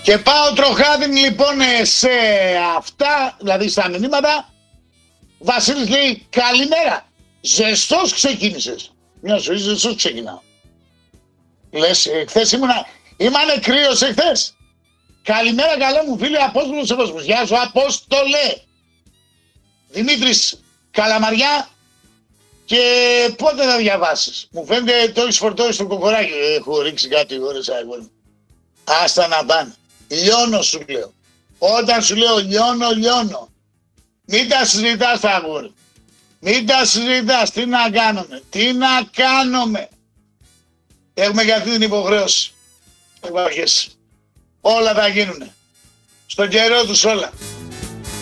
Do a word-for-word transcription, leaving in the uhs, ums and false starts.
Και πάω τροχάδιν λοιπόν σε αυτά, δηλαδή στα μηνύματα. Βασίλης λέει καλημέρα. Ζεστός ξεκίνησες. Μια ζωή ζεστός ξεκινάω. Λες, εχθές ήμουνα, ήμανε κρύος εχθές. Καλημέρα καλέ μου φίλε Απόστολος Σεβασμός. Γεια σου Απόστολε. Δημήτρης Καλαμαριά. Και πότε θα διαβάσεις. Μου φαίνεται το έχεις φορτώσει στο κοκοράκι. Έχω ρίξει κάτι ώρες αγόρι. Άστα να πάνε. Λιώνω σου λέω. Όταν σου λέω λιώνω, λιώνω. Μην τα συζητάς τα αγόρι. Μην τα συζητάς. Τι να κάνουμε. Τι να κάνουμε. Έχουμε και αυτή την υποχρέωση. Όλα θα γίνουνε. Στον καιρό τους όλα.